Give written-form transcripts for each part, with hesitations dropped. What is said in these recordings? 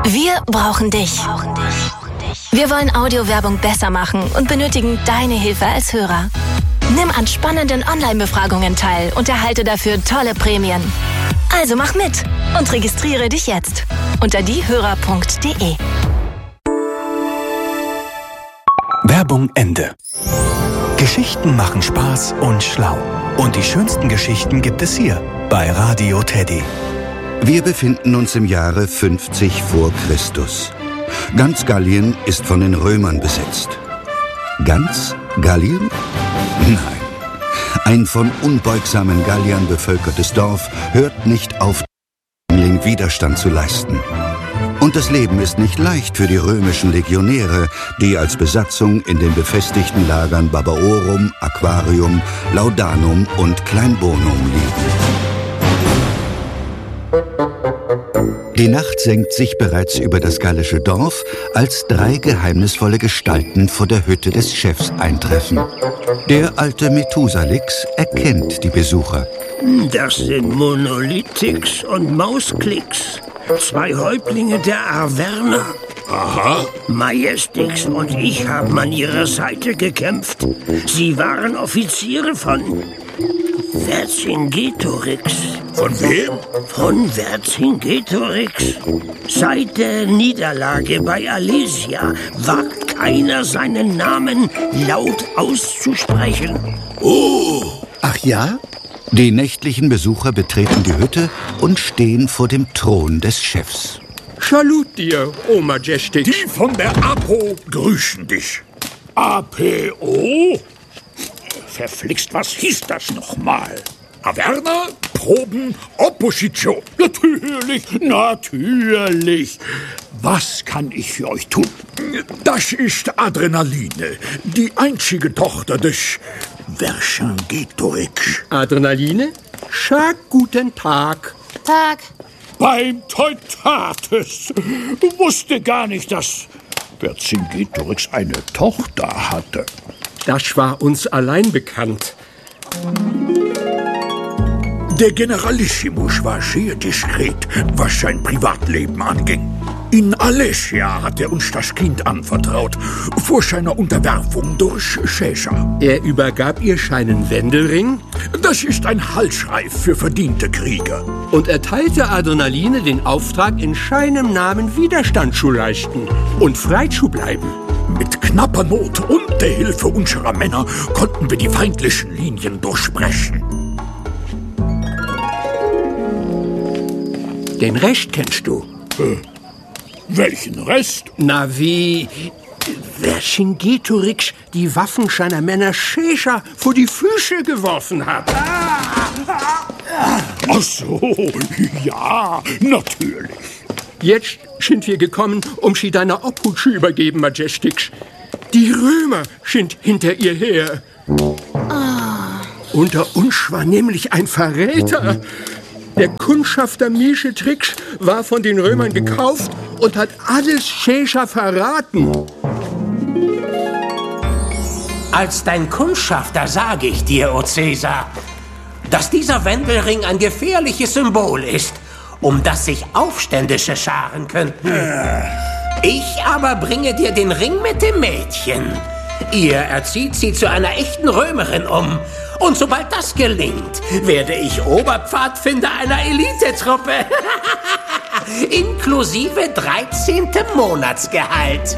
Wir brauchen dich. Wir wollen Audiowerbung besser machen und benötigen deine Hilfe als Hörer. Nimm an spannenden Online-Befragungen teil und erhalte dafür tolle Prämien. Also mach mit und registriere dich jetzt unter diehörer.de. Werbung Ende. Geschichten machen Spaß und schlau. Und die schönsten Geschichten gibt es hier bei Radio Teddy. Wir befinden uns im Jahre 50 vor Christus. Ganz Gallien ist von den Römern besetzt. Ganz Gallien? Nein. Ein von unbeugsamen Galliern bevölkertes Dorf hört nicht auf, Widerstand zu leisten. Und das Leben ist nicht leicht für die römischen Legionäre, die als Besatzung in den befestigten Lagern Babaorum, Aquarium, Laudanum und Kleinbonum liegen. Die Nacht senkt sich bereits über das gallische Dorf, als 3 geheimnisvolle Gestalten vor der Hütte des Chefs eintreffen. Der alte Methusalix erkennt die Besucher. Das sind Monolithix und Mausklicks, 2 Häuptlinge der Arverner. Aha. Majestix und ich haben an ihrer Seite gekämpft. Sie waren Offiziere von Vercingetorix. Von wem? Von Vercingetorix. Seit der Niederlage bei Alesia wagt keiner seinen Namen laut auszusprechen. Oh! Ach ja? Die nächtlichen Besucher betreten die Hütte und stehen vor dem Thron des Chefs. Salut dir, O Majestic. Die von der APO grüßen dich. APO? Verflixt, was hieß das nochmal? Averna, Proben, Opposition. Natürlich. Was kann ich für euch tun? Das ist Adrenaline, die einzige Tochter des Vercingetorix. Adrenaline? Schag guten Tag. Tag. Beim Teutates. Wusste gar nicht, dass Vercingetorix eine Tochter hatte. Das war uns allein bekannt. Der Generalissimus war sehr diskret, was sein Privatleben anging. In Alesia hat er uns das Kind anvertraut, vor seiner Unterwerfung durch Caesar. Er übergab ihr seinen Wendelring? Das ist ein Halsreif für verdiente Krieger. Und erteilte Adrenaline den Auftrag, in seinem Namen Widerstand zu leisten und frei zu bleiben. Mit knapper Not und der Hilfe unserer Männer konnten wir die feindlichen Linien durchbrechen. Den Rest kennst du. Welchen Rest? Na wie Vercingetorix die Waffen seiner Männer Caesar vor die Füße geworfen hat. Ach so, ja, natürlich. Jetzt sind wir gekommen, um sie deiner Obhut zu übergeben, Majestix. Die Römer sind hinter ihr her. Unter uns war nämlich ein Verräter. Der Kundschafter Mischetrix war von den Römern gekauft und hat alles Caesar verraten. Als dein Kundschafter sage ich dir, O Caesar, dass dieser Wendelring ein gefährliches Symbol ist, um das sich Aufständische scharen könnten. Ich aber bringe dir den Ring mit dem Mädchen. Ihr erzieht sie zu einer echten Römerin um. Und sobald das gelingt, werde ich Oberpfadfinder einer Elitetruppe. Inklusive 13. Monatsgehalt.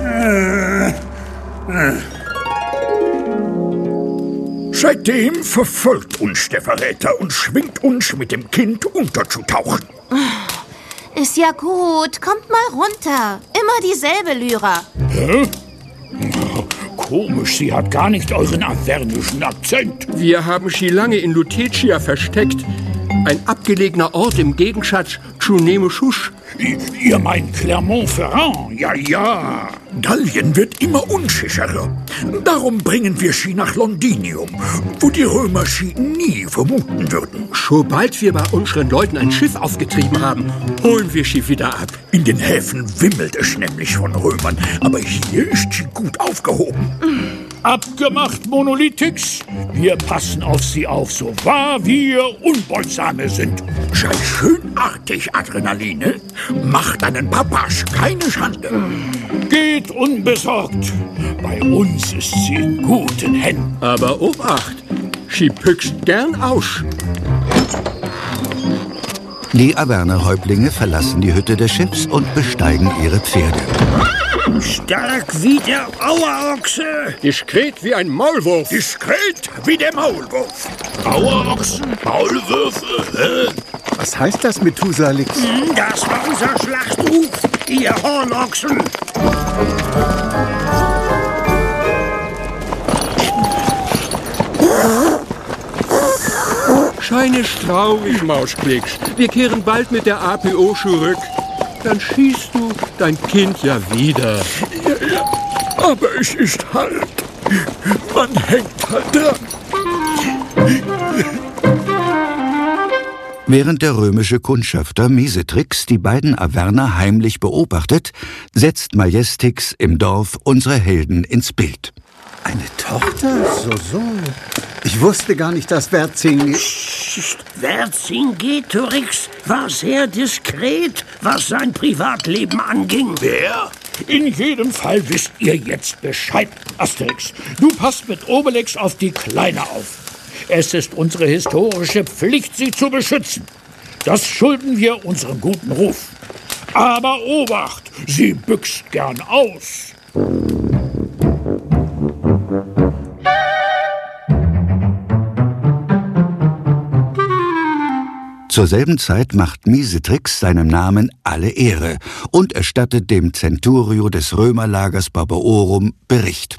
Seitdem verfolgt uns der Verräter und schwingt uns, mit dem Kind unterzutauchen. Ist ja gut. Kommt mal runter. Immer dieselbe Lyra. Hä? Komisch, sie hat gar nicht euren avernischen Akzent. Wir haben sie lange in Lutetia versteckt. Ein abgelegener Ort im Gegensatz zu Nemesis. Ihr meint Clermont-Ferrand? Ja, ja. Gallien wird immer unsicherer. Darum bringen wir sie nach Londinium, wo die Römer sie nie vermuten würden. Sobald wir bei unseren Leuten ein Schiff aufgetrieben haben, holen wir sie wieder ab. In den Häfen wimmelt es nämlich von Römern, aber hier ist sie gut aufgehoben. Abgemacht, Monolithix. Wir passen auf Sie auf, so wahr wir Unbeugsame sind. Sei schönartig, Adrenaline. Macht deinen Papasch keine Schande. Geht unbesorgt. Bei uns ist sie in guten Händen. Aber Obacht, sie püchst gern aus. Die Averner-Häuptlinge verlassen die Hütte des Schiffs und besteigen ihre Pferde. Stark wie der Auerochse. Diskret wie ein Maulwurf. Diskret wie der Maulwurf. Auerochsen, Maulwürfe. Was heißt das, Methusalix? Das war unser Schlachtruf, ihr Hornochsen. Scheine traurig, Mausklicks. Wir kehren bald mit der APO zurück. Dann schießt du dein Kind ja wieder. Ja, aber es ist hart. Man hängt halt dran. Während der römische Kundschafter Miesetrix die beiden Averner heimlich beobachtet, setzt Majestix im Dorf unsere Helden ins Bild. Eine Tochter? So. Ich wusste gar nicht, dass Vercing... Vercingetorix war sehr diskret, was sein Privatleben anging. Wer? In jedem Fall wisst ihr jetzt Bescheid, Asterix. Du passt mit Obelix auf die Kleine auf. Es ist unsere historische Pflicht, sie zu beschützen. Das schulden wir unserem guten Ruf. Aber Obacht, sie büxt gern aus. Zur selben Zeit macht Miesetrix seinem Namen alle Ehre und erstattet dem Centurio des Römerlagers Barbaorum Bericht.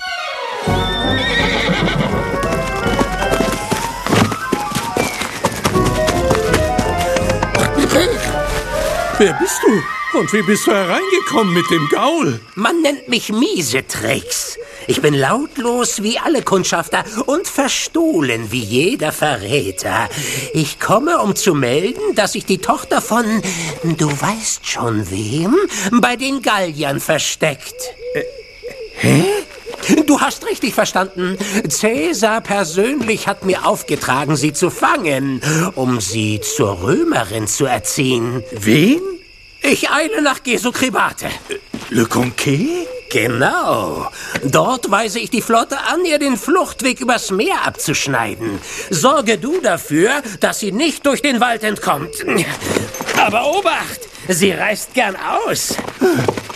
Wer bist du? Und wie bist du hereingekommen mit dem Gaul? Man nennt mich Miesetrix. Ich bin lautlos wie alle Kundschafter und verstohlen wie jeder Verräter. Ich komme, um zu melden, dass sich die Tochter von, du weißt schon wem, bei den Galliern versteckt. Hä? Du hast richtig verstanden. Cäsar persönlich hat mir aufgetragen, sie zu fangen, um sie zur Römerin zu erziehen. Wen? Ich eile nach Gesukribate. Le Conquet? Genau. Dort weise ich die Flotte an, ihr den Fluchtweg übers Meer abzuschneiden. Sorge du dafür, dass sie nicht durch den Wald entkommt. Aber Obacht, sie reißt gern aus.